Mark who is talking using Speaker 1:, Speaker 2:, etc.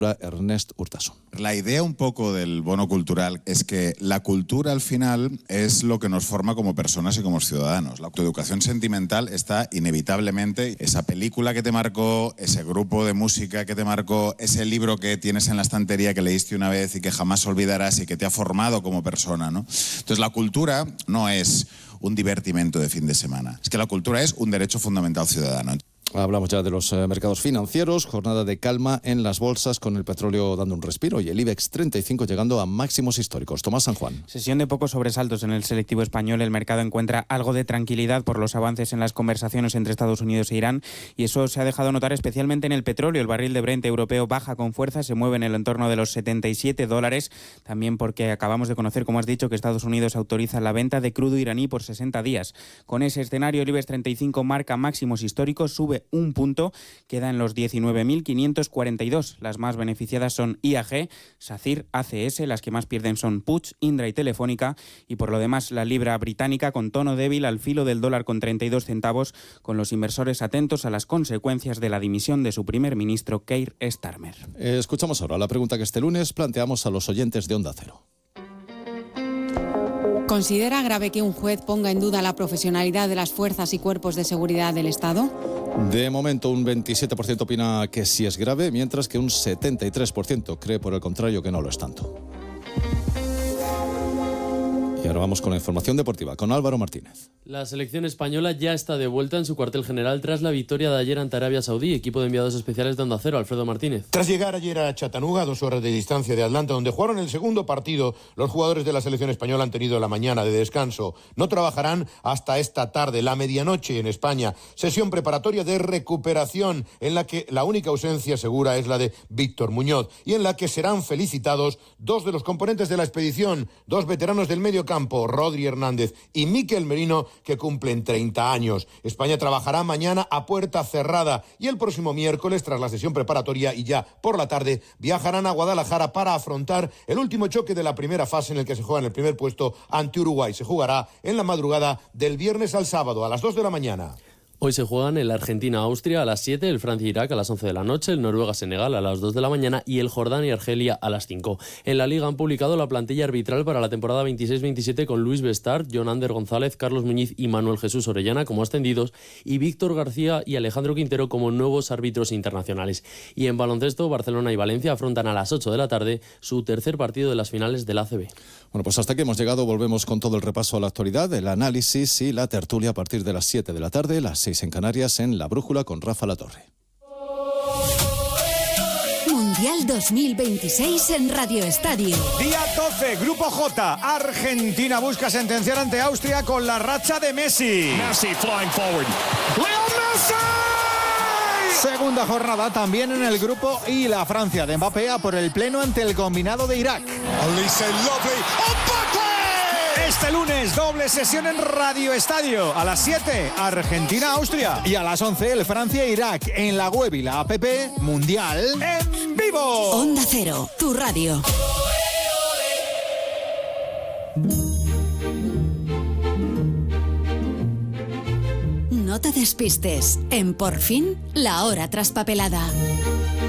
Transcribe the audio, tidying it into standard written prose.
Speaker 1: Ernest Urtasun.
Speaker 2: La idea un poco del bono cultural es que la cultura al final es lo que nos forma como personas y como ciudadanos. Tu educación sentimental está inevitablemente, esa película que te marcó, ese grupo de música que te marcó, ese libro que tienes en la estantería que leíste una vez y que jamás olvidarás y que te ha formado como persona, ¿no? Entonces la cultura no es un divertimento de fin de semana, es que la cultura es un derecho fundamental ciudadano.
Speaker 1: Hablamos ya de los mercados financieros, jornada de calma en las bolsas con el petróleo dando un respiro y el IBEX 35 llegando a máximos históricos. Tomás San Juan.
Speaker 3: Sesión de pocos sobresaltos en el selectivo español. El mercado encuentra algo de tranquilidad por los avances en las conversaciones entre Estados Unidos e Irán y eso se ha dejado notar especialmente en el petróleo. El barril de Brent europeo baja con fuerza, se mueve en el entorno de los $77, también porque acabamos de conocer, como has dicho, que Estados Unidos autoriza la venta de crudo iraní por 60 días. Con ese escenario, el IBEX 35 marca máximos históricos, sube un punto, queda en los 19.542. Las más beneficiadas son IAG, SACIR, ACS, las que más pierden son Puig, Indra y Telefónica, y por lo demás la libra británica con tono débil al filo del dólar con 32 centavos, con los inversores atentos a las consecuencias de la dimisión de su primer ministro Keir Starmer.
Speaker 1: Escuchamos ahora la pregunta que este lunes planteamos a los oyentes de Onda Cero.
Speaker 4: ¿Considera grave que un juez ponga en duda la profesionalidad de las fuerzas y cuerpos de seguridad del Estado?
Speaker 1: De momento un 27% opina que sí es grave, mientras que un 73% cree por el contrario que no lo es tanto. Y ahora vamos con la información deportiva, con Álvaro Martínez.
Speaker 5: La selección española ya está de vuelta en su cuartel general tras la victoria de ayer ante Arabia Saudí, equipo de enviados especiales de Onda Cero, Alfredo Martínez.
Speaker 6: Tras llegar ayer a Chattanooga, 2 horas de distancia de Atlanta, donde jugaron el segundo partido, los jugadores de la selección española han tenido la mañana de descanso. No trabajarán hasta esta tarde, la medianoche en España. Sesión preparatoria de recuperación, en la que la única ausencia segura es la de Víctor Muñoz, y en la que serán felicitados 2 de los componentes de la expedición, 2 veteranos del medio campo, Rodri Hernández y Mikel Merino, que cumplen 30 años. España trabajará mañana a puerta cerrada y el próximo miércoles, tras la sesión preparatoria y ya por la tarde, viajarán a Guadalajara para afrontar el último choque de la primera fase en el que se juega en el primer puesto ante Uruguay. Se jugará en la madrugada del viernes al sábado a las 2 de la mañana.
Speaker 5: Hoy se juegan el Argentina-Austria a las 7, el Francia-Irak a las 11 de la noche, el Noruega-Senegal a las 2 de la mañana y el Jordania-Argelia a las 5. En la Liga han publicado la plantilla arbitral para la temporada 26-27 con Luis Bestard, Jon Ander González, Carlos Muñiz y Manuel Jesús Orellana como ascendidos y Víctor García y Alejandro Quintero como nuevos árbitros internacionales. Y en baloncesto, Barcelona y Valencia afrontan a las 8 de la tarde su tercer partido de las finales del ACB.
Speaker 1: Bueno, pues hasta aquí hemos llegado. Volvemos con todo el repaso a la actualidad, el análisis y la tertulia a partir de las 7 de la tarde, las 6 en Canarias, en La Brújula con Rafa Latorre.
Speaker 7: Mundial 2026 en Radio Estadio.
Speaker 8: Día 12, Grupo J. Argentina busca sentenciar ante Austria con la racha de Messi.
Speaker 9: Messi flying forward. ¡Leo Messi!
Speaker 8: Segunda jornada también en el grupo I. La Francia de Mbappé a por el pleno ante el combinado de Irak. Este lunes, doble sesión en Radio Estadio. A las 7, Argentina-Austria. Y a las 11, el Francia-Irak. En la web y la app, Mundial en vivo.
Speaker 7: Onda Cero, tu radio. No te despistes. En Por fin, la hora traspapelada.